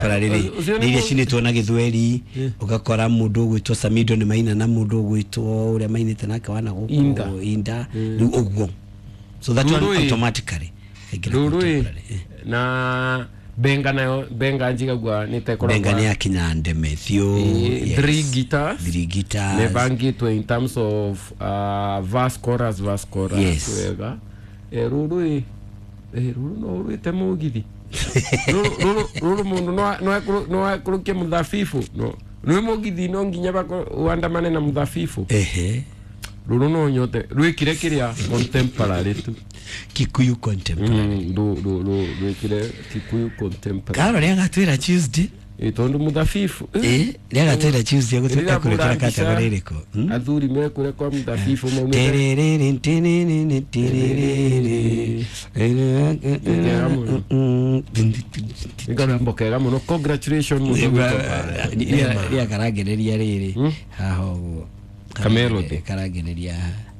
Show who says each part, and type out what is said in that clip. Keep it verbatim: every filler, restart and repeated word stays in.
Speaker 1: Parariri niria cinitwo na githweri ugakora mundu gwitwo Samido ni maina na mundu gwitwo uria mainite nake wana guko inda uguo so that one automatically
Speaker 2: ruru na benga nayo benga njiga gwa nitekora
Speaker 1: benga ni akinya Ndemethio
Speaker 2: three guitars
Speaker 1: three guitars
Speaker 2: ne bangitwe in terms of uh, verse chorus verse chorus wega e ruru e ruru no ruru temugithi ruru ruru mundu no no no kuruke mudhafifu no no mugithi no nginya bako uandamane na mudhafifu
Speaker 1: ehe
Speaker 2: ruru no nyote rwikire kiria contemporary tu
Speaker 1: Kikuyu contemporary
Speaker 2: do do do rwikire Kikuyu contemporary
Speaker 1: karo ria gatwira Tuesday
Speaker 2: itondu mudhafifu
Speaker 1: eh ria gatwira Tuesday gutuka kurekera category ko
Speaker 2: athuri me kure kwa mudhafifu mo
Speaker 1: terere terere terere
Speaker 2: ngara mbokera muno congratulations muno
Speaker 1: ria ria karagereria riri haho
Speaker 2: Kamelody
Speaker 1: karagereria